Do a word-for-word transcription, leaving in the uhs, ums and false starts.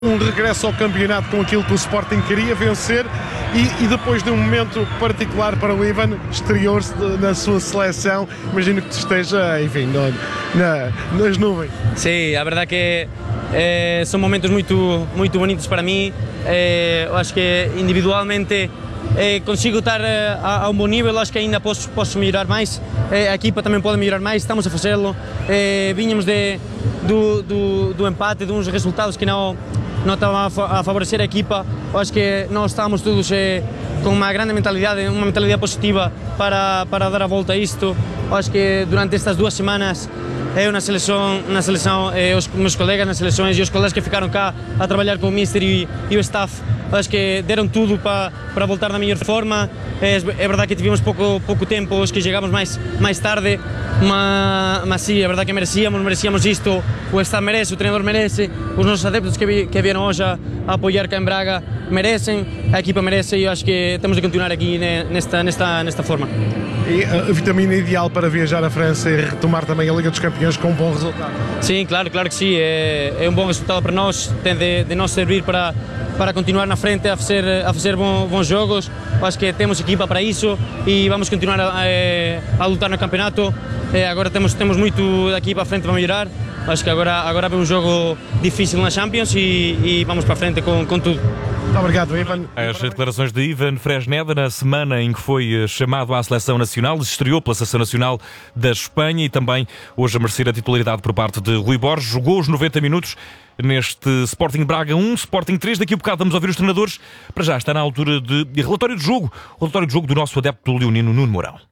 Um regresso ao campeonato com aquilo que o Sporting queria vencer e, e depois de um momento particular para o Ivan, exterior-se na sua seleção, imagino que esteja, enfim, no, na, nas nuvens. Sim, a verdade que eh, são momentos muito, muito bonitos para mim. Eh, eu acho que individualmente eh, consigo estar eh, a, a um bom nível, acho que ainda posso, posso melhorar mais. Eh, a equipa também pode melhorar mais, estamos a fazê-lo. Eh, vínhamos de, do, do, do empate, de uns resultados que não. não estava a favorecer a equipa. Eu acho que nós estamos todos eh, com uma grande mentalidade, uma mentalidade positiva para, para dar a volta a isto. Eu acho que durante estas duas semanas eu na seleção, na seleção eh, os meus colegas nas seleções e os colegas que ficaram cá a trabalhar com o Mister e, e o staff, eu acho que deram tudo para, para voltar na melhor forma. É, é verdade que tivemos pouco, pouco tempo, os que chegamos mais, mais tarde, mas, mas sim, é verdade que merecíamos, merecíamos isto. O staff merece, o treinador merece, os nossos adeptos que, vi, que vieram hoje a, a apoiar cá em Braga merecem, a equipa merece e eu acho que temos de continuar aqui nesta, nesta, nesta forma. E a vitamina ideal para viajar à França e retomar também a Liga dos Campeões com um bom resultado? Sim, claro, claro que sim, é, é um bom resultado para nós, tem de, de nos servir para, para continuar na frente a fazer, a fazer bons, bons jogos. Eu acho que temos equipa para isso e vamos continuar a, a, a lutar no campeonato. É, agora temos, temos muito daqui para frente para melhorar. Acho que agora, agora vem um jogo difícil na Champions e, e vamos para frente com, com tudo. Muito obrigado, Ivan. As declarações de Ivan Fresneda na semana em que foi chamado à Seleção Nacional, estreou pela Seleção Nacional da Espanha e também hoje a merecer a titularidade por parte de Rui Borges. Jogou os noventa minutos neste Sporting Braga um, Sporting três. Daqui a bocado vamos ouvir os treinadores. Para já está na altura de relatório de jogo, o relatório de jogo do nosso adepto leonino Nuno Mourão.